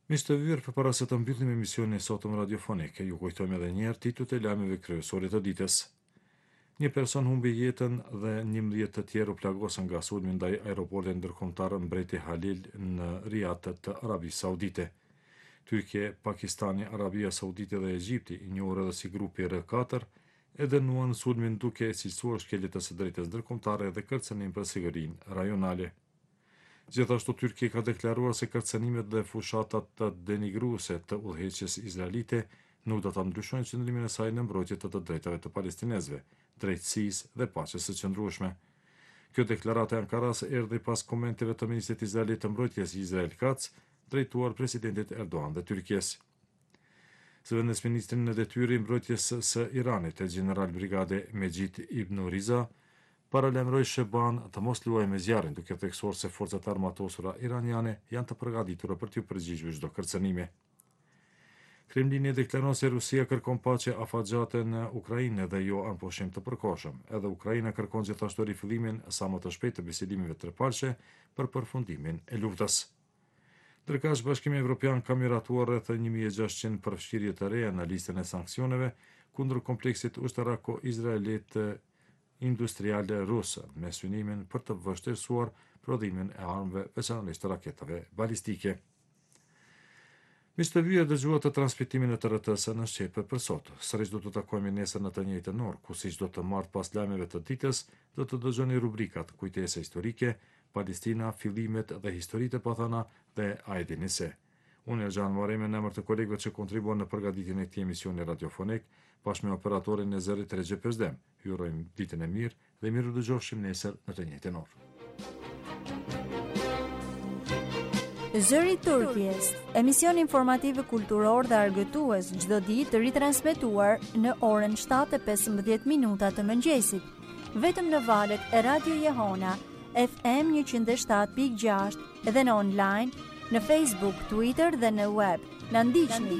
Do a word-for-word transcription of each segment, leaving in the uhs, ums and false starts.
Mish të vyrë përpara se të mbyllim emisionin e sotëm radiofonik, ju kujtojmë edhe një herë titujt e lajmeve kryesore të ditës. Një person humbi jetën dhe njëmbëdhjetë të tjerë u plagosën nga sulmi ndaj aeroportit ndërkombëtar Mbreti Halil në Riyadh të Arabisë Saudite. Turqia, Pakistani, Arabia Saudite dhe Egjipti, i njohur edhe si grupi R katër, e dënuan sulmin duke e cilësuar shkeljet e së drejtës ndërkombëtare dhe kërcënim për sigurinë rajonale. Gjithashtu Turqia ka deklaruar se kërcënimet dhe fushatat të denigruese të udhëheqjes izraelite nuk do ta ndryshojnë qëndrimin e saj në mbrojtje të të drejtave të palestinezëve, drejtësisë dhe paqes së qëndrueshme. Kjo deklaratë e Ankaras erdhi pas komenteve të ministrit izraelit të mbrojtjes Israel Katz, drejtuar presidentit Erdogan dhe Turqisë. Zëvendës ministrin në detyrë i mbrojtjes së Iranit, e general brigade Mejid Ibn Riza, paralajmëroi Sheban të mos luajë me zjarrin, duke theksuar se forcat armatosura iraniane janë të përgatitura për t'u përgjigjur çdo kërcënimi. Kremlini deklaron se Rusia kërkon paqe afatgjate në Ukrainë dhe jo anpushim të përkohshëm. Edhe Ukraina kërkon gjithashtu rifillimin sa më të shpejtë të bisedimeve trepalçe për përfundimin e luftës. Ndërkësh Bashkimi Evropian ka miratuar rreth një mijë e gjashtëqind përfshirje të reja në listën e sanksioneve kundër kompleksit ushtarako-izraelit industriale ruse, me synimin për të vështirësuar prodhimin e armëve, veçanërisht të raketave balistike. Miq të vyer, dëgjuat të transmitimin e T R T-s në Shqipëri për sot. Sërish do të takohemi nesër në të njëjtën orë, ku siç do të martë pas lajmeve të ditës, do të dëgjoni rubrikat Kujtese historike, Palestina, fillimet dhe historitë e pathana dhe A e dini se. Unë Erxhan Muharrem në emër të kolegëve që kontribuan në përgatitjen e këtij emisioni radiofonik, bashkë me operatorin e zërit Regje Pezdem. Ju urojmë ditën e mirë dhe miru dëgjofshim nesër në të njëjtën orë. Zëri i Turqisë, emision informativ kulturor dhe argëtues çdo ditë ritransmetuar në orën shtatë e pesëmbëdhjetë minuta të mëngjesit, vetëm në valët e Radio Jehona, F M njëqind e shtatë pikë gjashtë dhe në online në Facebook, Twitter dhe në web. Na ndiqni.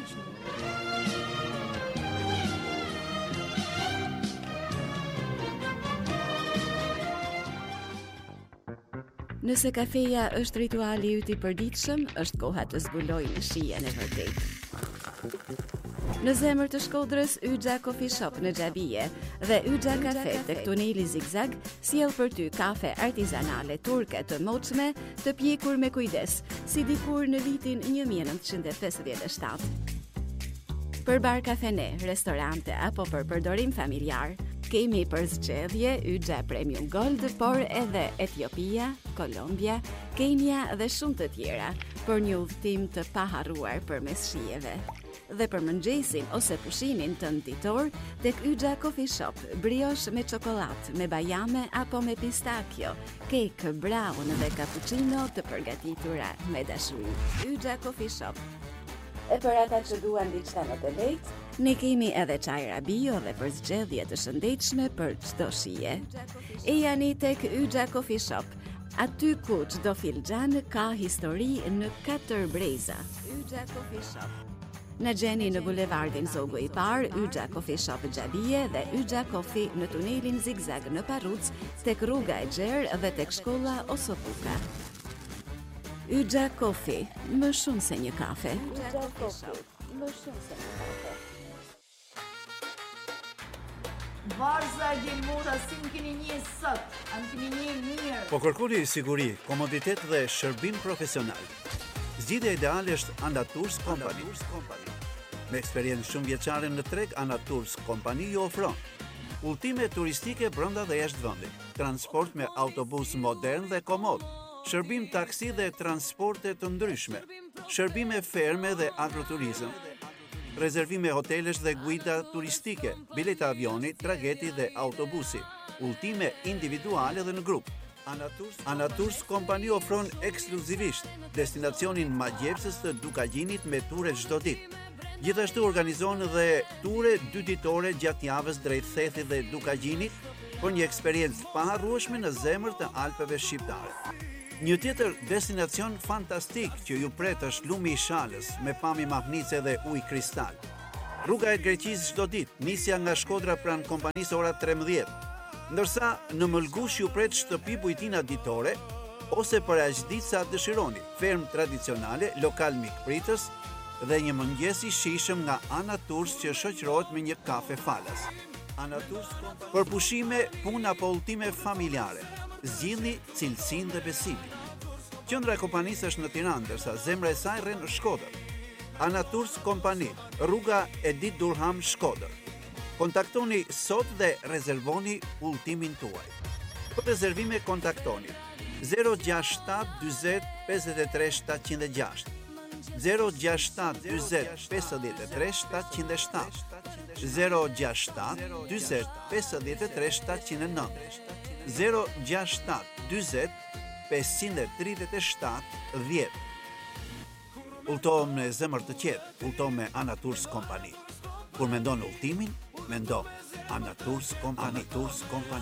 Nëse kafeja është rituali yt i përditshëm, është koha të zbulojmë shijen e vërtetë. Në zemër të Shkodrës, Yxha Coffee Shop në Xhabije dhe Yxha Cafe tek tuneli Zigzag sjell për ty kafe artizanale turke të moçme, të pjekur me kujdes, si dikur në vitin një mijë e nëntëqind e pesëdhjetë e shtatë. Për bar kafene, restorante apo për përdorim familjar, kemi për zgjedhje Yxha Premium Gold, por edhe Etiopia, Kolombia, Kenia dhe shumë të tjera, për një udhëtim të paharruar përmes shijeve. Dhe për mëngjesin ose pushimin tënd ditor, tek Yxha Coffee Shop, brioche me çokollatë, me bajame apo me pistakjo, kek, brown dhe cappuccino të përgatitura me dashuri. Yxha Coffee Shop. E për ata që duan diçka më të lehtë, ne kemi edhe çajra bio dhe për zgjedhje të shëndetshme për çdo shije. E jani tek Yxha Coffee Shop, aty ku çdo filxhan ka histori në katër breza. Yxha Coffee Shop. Në gjeni në bulevardin Zogu i Par, Yxha Coffee Shop Xhabije dhe Yxha Coffee në tunelin Zigzag në Parruc, tek rruga e Gjerë dhe tek shkolla Osopuka. Yxha Coffee, më shumë se një kafe. Yxha Coffee, më shumë se një kafe. Varza Gjelmota, si më keni një sot, a më keni një mirë. Po kërkoni siguri, komoditet dhe shërbim profesional. Zgjidhja ideale është Anatours Company. Me eksperiencë shumë vjeçare në treg, Anatours Company ju ofron udhëtime turistike brenda dhe jashtë vendit, transport me autobus modern dhe komod, shërbim taksi dhe transporte të ndryshme, shërbime ferme dhe agroturizëm, rezervime hotelesh dhe guida turistike, bileta avioni, trageti dhe autobusi, udhëtime individuale dhe në grup. Anatours, Anatours Company ofron ekskluzivisht destinacionin magjepsës të Dukagjinit me ture çdo ditë. Gjithashtu organizon dhe ture dy ditore gjatë javës drejt Thethit dhe Dukagjinit për një eksperiencë paharrueshme në zemër të Alpeve shqiptare. Një tjetër destinacion fantastik që ju pret është Lumi i Shalës me pamje mahnice dhe ujë kristal. Rruga e Greqisë çdo ditë, nisja nga Shkodra pranë kompanisë ora trembëdhjetë. Ndërsa në Mëlgush ju pret shtëpi bujtina ditore, ose për aq ditë sa dëshironi. Ferm tradicionale, lokal mikpritës dhe një mëngjes i shijshëm nga Ana Tours që shoqërohet me një kafe falas. Ana Tours për pushime, punë apo udhëtime familjare. Zgjidhni cilësinë dhe besimin. Qendra e kompanisë është në Tiranë, ndërsa zemra e saj rren në Shkodër. Ana Tours Kompani, rruga Edith Durham, Shkodër. Kontaktoni sot dhe rezervoni udhëtimin tuaj. Për rezervime kontaktoni zero gjasht shtat dyzet pesëdhjetë e tre shtatëqind e gjashtë, zero gjasht shtat dyzet pesëdhjetë e tre shtatëqind e shtatë, zero gjasht shtat dyzet pesëdhjetë e tre shtatëqind e nëntë, zero gjasht shtat dyzet pesëqind e tridhjetë e shtatë dhjetë. Udhëtohem në zemër të qetë, udhëtohem me Ana Tours Kompani. Kur mendon udhëtimin, mendo Ana Tours Kompani. Ana Tours Kompani.